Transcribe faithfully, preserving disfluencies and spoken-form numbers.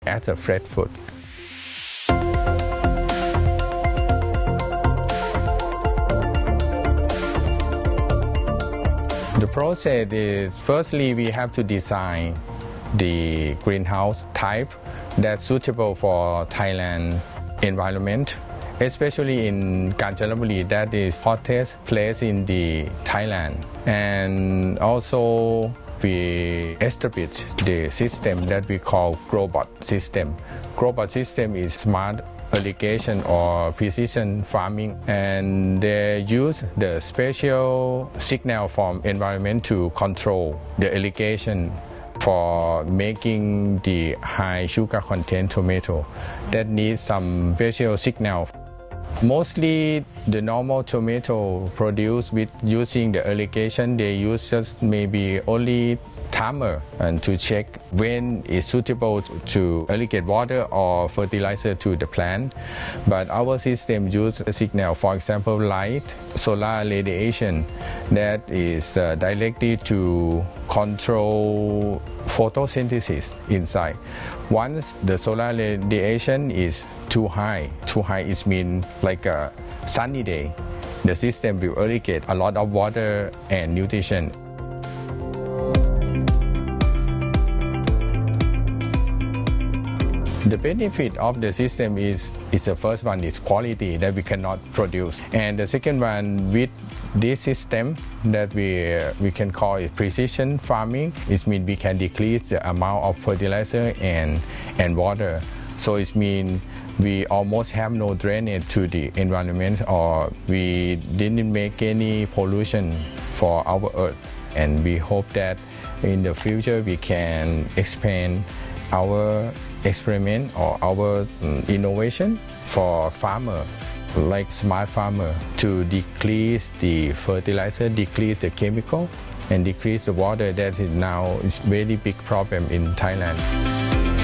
as a fresh food. The process is, firstly, we have to design the greenhouse type that's suitable for Thailand environment, especially in Kanchanaburi, that is hottest place in the Thailand. And also we established the system that we call GrowBot system. GrowBot system is smart irrigation or precision farming, and they use the special signal from environment to control the irrigation for making the high sugar content tomato that needs some special signal. Mostly the normal tomato produced with using the irrigation, they use just maybe only timer and to check when it's suitable to irrigate water or fertilizer to the plant. But our system uses a signal, for example, light, solar radiation, that is uh, directly to control photosynthesis inside. Once the solar radiation is too high, too high is mean like a sunny day, the system will irrigate a lot of water and nutrition. The benefit of the system is, is the first one is quality that we cannot produce. And the second one, with this system that we, uh, we can call it precision farming, it means we can decrease the amount of fertilizer and, and water. So it means we almost have no drainage to the environment, or we didn't make any pollution for our earth. And we hope that in the future we can expand our experiment or our um, innovation for farmer, like smart farmer, to decrease the fertilizer, decrease the chemical, and decrease the water that is now is very big problem in Thailand.